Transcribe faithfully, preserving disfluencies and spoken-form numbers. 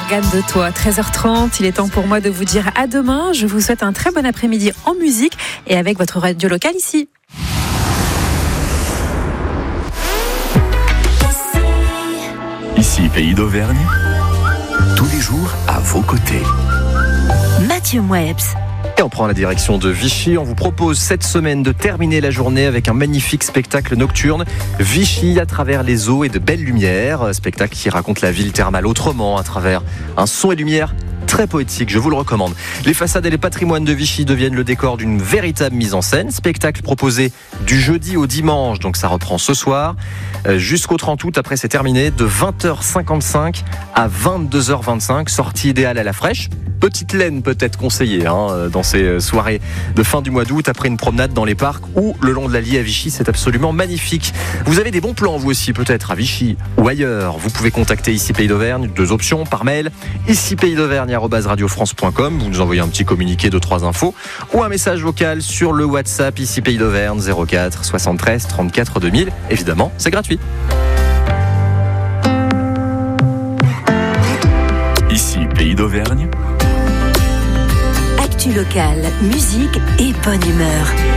Morgane de Toi. treize heures trente, il est temps pour moi de vous dire à demain. Je vous souhaite un très bon après-midi en musique et avec votre radio locale ici. Ici, Pays d'Auvergne, tous les jours à vos côtés. Mathieu Mouebs. Et on prend la direction de Vichy. On vous propose cette semaine de terminer la journée avec un magnifique spectacle nocturne. Vichy à travers les eaux et de belles lumières. Spectacle qui raconte la ville thermale autrement à travers un son et lumière très poétique, je vous le recommande. Les façades et les patrimoines de Vichy deviennent le décor d'une véritable mise en scène. Spectacle proposé du jeudi au dimanche, donc ça reprend ce soir, euh, jusqu'au trente août, après c'est terminé, de vingt heures cinquante-cinq à vingt-deux heures vingt-cinq, sortie idéale à la fraîche. Petite laine peut-être conseillée hein, dans ces soirées de fin du mois d'août, après une promenade dans les parcs ou le long de l'Allier à Vichy, c'est absolument magnifique. Vous avez des bons plans vous aussi peut-être à Vichy ou ailleurs, vous pouvez contacter Ici Pays d'Auvergne, deux options par mail, ici pays d'auvergne arobase radio france point com, vous nous envoyez un petit communiqué de trois infos ou un message vocal sur le WhatsApp Ici Pays d'Auvergne zéro quatre soixante-treize trente-quatre deux mille, évidemment c'est gratuit. Ici Pays d'Auvergne. Actu locale, musique et bonne humeur.